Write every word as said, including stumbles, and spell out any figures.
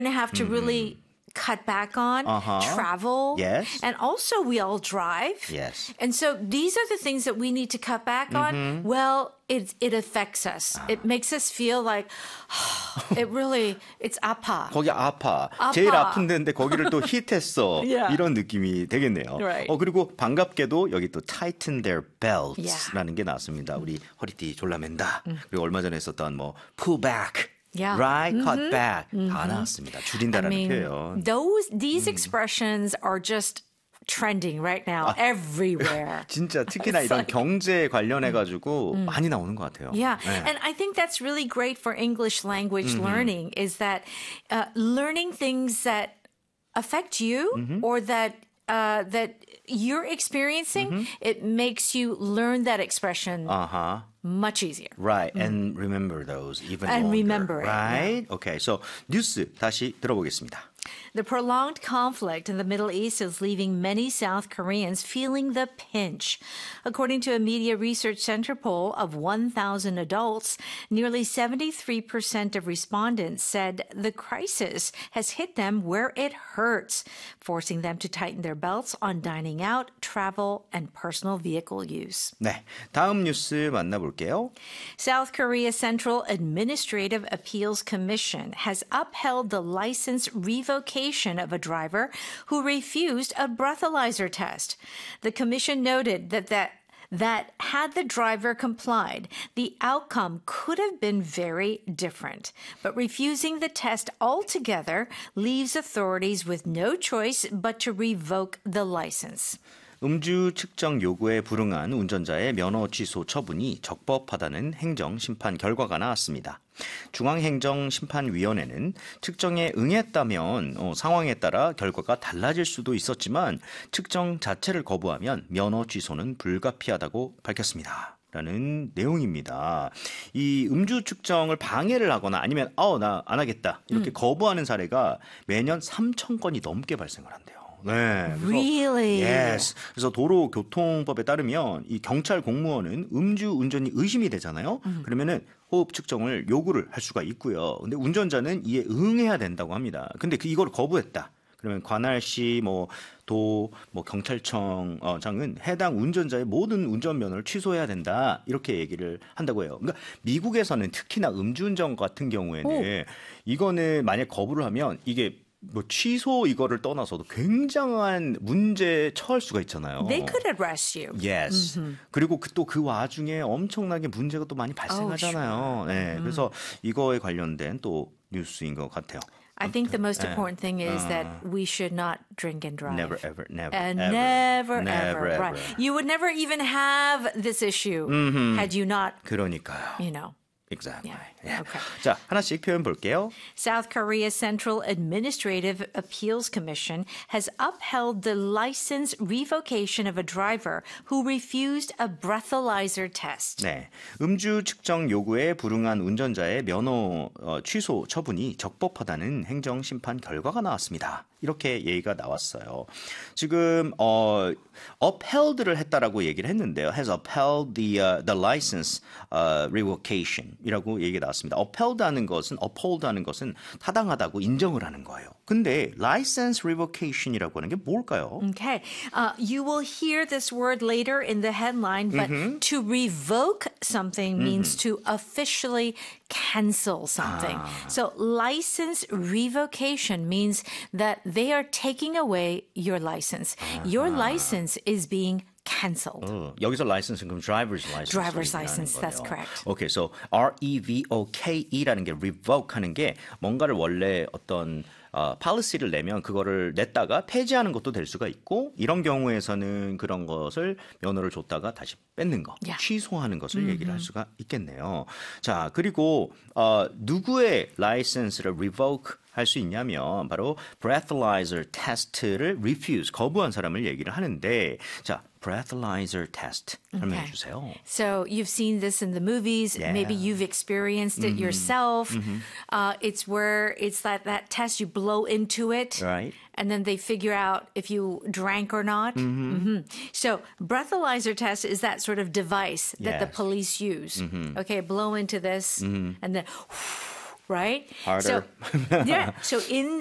have to really cut back on, Uh-huh. travel. Yes. And also we all drive. Yes. And so these are the things that we need to cut back on. Well, it it affects us. It makes us feel like it really it's 아파. 거기 아파. 아파. 제일 아픈 데인데 거기를 또 히트했어. Yeah. 이런 느낌이 되겠네요. Right. 어, 그리고 반갑게도 여기 또 tighten their belts라는 Yeah. 게 나왔습니다. 우리 허리띠 졸라맨다. 그리고 얼마 전에 했었던 뭐 pull back. Yeah. Right, cut back 다 나왔습니다. I 줄인다라는 mean, 표현. those these expressions are just trending right now everywhere. 진짜 특히나 이런 경제 관련해 가지고 많이 나오는 것 같아요. Yeah, 네. and I think that's really great for English language learning is that uh, learning things that affect you or that uh, that you're experiencing, it makes you learn that expression Uh-huh. much easier. Right, and remember those even And longer. remember it, right? Okay, so 뉴스 다시 들어보겠습니다. The prolonged conflict in the Middle East is leaving many South Koreans feeling the pinch. According to a Media Research Center poll of one thousand adults, nearly seventy-three percent of respondents said the crisis has hit them where it hurts, forcing them to tighten their belts on dining out, travel, and personal vehicle use. 네, 다음 뉴스 만나볼게요. South Korea Central Administrative Appeals Commission has upheld the license revocation of a driver who refused a breathalyzer test. The commission noted that that that had the driver complied, the outcome could have been very different. But refusing the test altogether leaves authorities with no choice but to revoke the license. 음주 측정 요구에 불응한 운전자의 면허 취소 처분이 적법하다는 행정 심판 결과가 나왔습니다. 중앙행정심판위원회는 측정에 응했다면 어, 상황에 따라 결과가 달라질 수도 있었지만 측정 자체를 거부하면 면허 취소는 불가피하다고 밝혔습니다. 라는 내용입니다. 이 음주 측정을 방해를 하거나 아니면 어, 나 안 하겠다 이렇게 음. 거부하는 사례가 매년 삼천 건이 넘게 발생을 한대요. 네. 그래서, Really? Yes. 그래서 도로교통법에 따르면 이 경찰 공무원은 음주 운전이 의심이 되잖아요. 음. 그러면은 호흡 측정을 요구를 할 수가 있고요. 근데 운전자는 이에 응해야 된다고 합니다. 근데 그 이걸 거부했다. 그러면 관할시 뭐 도 뭐 경찰청장은 해당 운전자의 모든 운전면허를 취소해야 된다. 이렇게 얘기를 한다고 해요. 그러니까 미국에서는 특히나 음주운전 같은 경우에는 오. 이거는 만약 거부를 하면 이게 뭐 취소 이거를 떠나서도 굉장한 문제에 처할 수가 있잖아요. They could arrest you. Yes. Mm-hmm. 그리고 또 그 와중에 엄청나게 문제가 또 많이 발생하잖아요. Oh, sure. 네. Mm-hmm. 그래서 이거에 관련된 또 뉴스인 것 같아요. I think the most important thing is that we should not drink and drive. Never, ever, never, and ever. never, never, ever. ever. Right. You would never even have this issue mm-hmm. had you not, 그러니까요. you know. Exactly. Yeah. Yeah. Okay. 자, 하나씩 표현 볼게요. South Korea Central Administrative Appeals Commission has upheld the license revocation of a driver who refused a breathalyzer test. 네, 음주 측정 요구에 불응한 운전자의 면허 어, 취소 처분이 적법하다는 행정 심판 결과가 나왔습니다. 이렇게 얘기가 나왔어요. 지금 어, upheld를 했다라고 얘기를 했는데요. Has upheld the uh, the license uh, revocation이라고 얘기가 나왔습니다. upheld하는 것은 uphold하는 것은 타당하다고 인정을 하는 거예요. 근데 license revocation이라고 하는 게 뭘까요? Okay, uh, you will hear this word later in the headline, but mm-hmm. to revoke something means mm-hmm. to officially cancel something. 아. So license revocation means that they are taking away your license. 아하. Your license is being canceled. 어, 여기서 license는 그럼 driver's license. Driver's license, that's correct. Okay, so R E V O K E라는 게 revoke 하는 게 뭔가를 원래 어떤 어, policy를 내면 그거를 냈다가 폐지하는 것도 될 수가 있고 이런 경우에서는 그런 것을 면허를 줬다가 다시 뺏는 거, Yeah. 취소하는 것을 mm-hmm. 얘기를 할 수가 있겠네요. 자, 그리고 어, 누구의 라이센스를 revoke 할 수 있냐면 바로 breathalyzer test를 refuse, 거부한 사람을 얘기를 하는데 자, breathalyzer test 설명해 Okay. 주세요. So you've seen this in the movies. Yeah. Maybe you've experienced it mm-hmm. yourself. Mm-hmm. Uh, it's where it's that, that test you blow into it. Right. And then they figure out if you drank or not. Mm-hmm. Mm-hmm. So breathalyzer test is that sort of device that Yes. the police use. Mm-hmm. Okay, blow into this mm-hmm. and then... Harder. So, yeah. So in